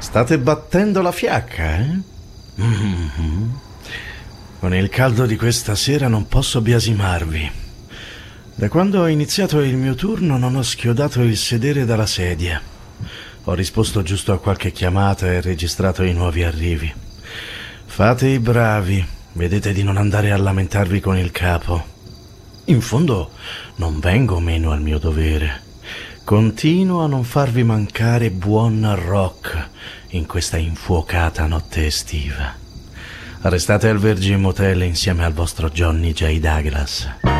State battendo la fiacca, eh? Mm-hmm. Con il caldo di questa sera non posso biasimarvi. Da quando ho iniziato il mio turno non ho schiodato il sedere dalla sedia. Ho risposto giusto a qualche chiamata e registrato i nuovi arrivi. Fate i bravi, vedete di non andare a lamentarvi con il capo. In fondo non vengo meno al mio dovere. Continuo a non farvi mancare buon rock in questa infuocata notte estiva. Restate al Virgin Motel insieme al vostro Johnny J. Douglas.